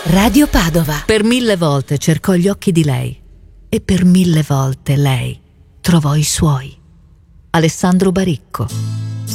Radio Padova. Per 1000 volte cercò gli occhi di lei e per 1000 volte lei trovò i suoi. Alessandro Baricco.